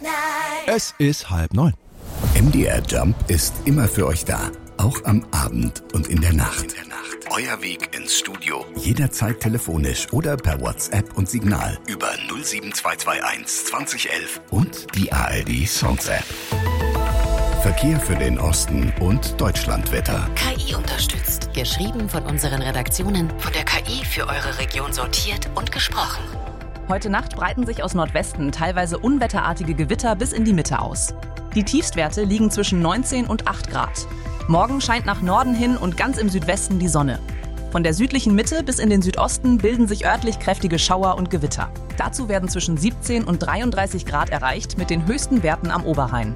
Es ist 8:30. MDR Jump ist immer für euch da. Auch am Abend und in der Nacht. Euer Weg ins Studio. Jederzeit telefonisch oder per WhatsApp und Signal. Über 07221 2011 und die ARD Songs App. Verkehr für den Osten und Deutschlandwetter. KI unterstützt. Geschrieben von unseren Redaktionen. Von der KI für eure Region sortiert und gesprochen. Heute Nacht breiten sich aus Nordwesten teilweise unwetterartige Gewitter bis in die Mitte aus. Die Tiefstwerte liegen zwischen 19 und 8 Grad. Morgen scheint nach Norden hin und ganz im Südwesten die Sonne. Von der südlichen Mitte bis in den Südosten bilden sich örtlich kräftige Schauer und Gewitter. Dazu werden zwischen 17 und 33 Grad erreicht mit den höchsten Werten am Oberrhein.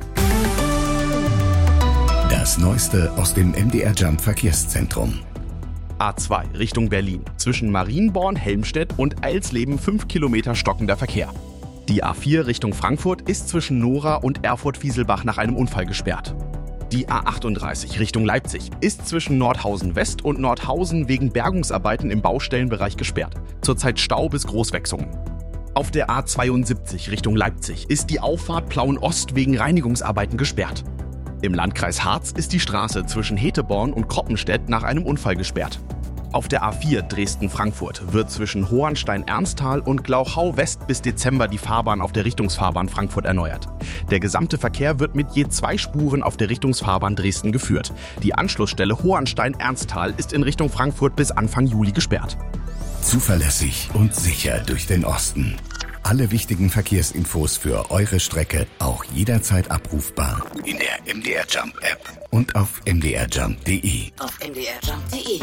Das Neueste aus dem MDR Jump Verkehrszentrum. A2 Richtung Berlin. Zwischen Marienborn, Helmstedt und Eilsleben 5 Kilometer stockender Verkehr. Die A4 Richtung Frankfurt ist zwischen Nora und Erfurt-Wieselbach nach einem Unfall gesperrt. Die A38 Richtung Leipzig ist zwischen Nordhausen West und Nordhausen wegen Bergungsarbeiten im Baustellenbereich gesperrt. Zurzeit Stau bis Großwechsungen. Auf der A72 Richtung Leipzig ist die Auffahrt Plauen-Ost wegen Reinigungsarbeiten gesperrt. Im Landkreis Harz ist die Straße zwischen Heteborn und Kroppenstedt nach einem Unfall gesperrt. Auf der A4 Dresden-Frankfurt wird zwischen Hohenstein-Ernsthal und Glauchau West bis Dezember die Fahrbahn auf der Richtungsfahrbahn Frankfurt erneuert. Der gesamte Verkehr wird mit je 2 Spuren auf der Richtungsfahrbahn Dresden geführt. Die Anschlussstelle Hohenstein-Ernsthal ist in Richtung Frankfurt bis Anfang Juli gesperrt. Zuverlässig und sicher durch den Osten. Alle wichtigen Verkehrsinfos für eure Strecke auch jederzeit abrufbar in der MDR Jump App und auf mdrjump.de. Auf mdrjump.de.